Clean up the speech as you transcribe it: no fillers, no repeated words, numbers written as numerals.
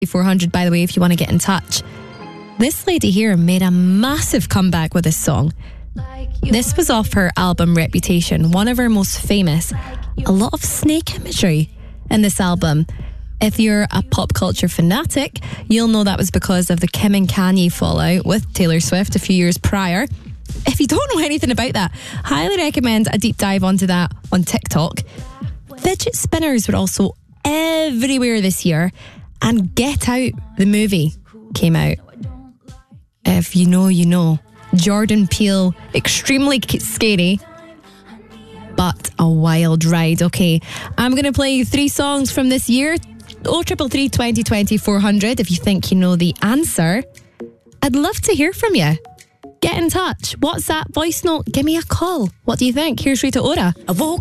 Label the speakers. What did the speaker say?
Speaker 1: 400, by the way, if you want to get in touch. This lady here made a massive comeback with this song. This was off her album Reputation, one of her most famous. A lot of snake imagery in this album. If you're a pop culture fanatic, you'll know that was because of the Kim and Kanye fallout with Taylor Swift a few years prior. If you don't know anything about that, highly recommend a deep dive onto that on TikTok. Fidget spinners were also everywhere this year, and Get Out, the movie, came out. If you know, you know. Jordan Peele, extremely scary, but a wild ride. Okay, I'm going to play you 3 songs from this year. 0333 2020 400 if you think you know the answer. I'd love to hear from you. Get in touch. WhatsApp, voice note, give me a call. What do you think? Here's Rita Ora.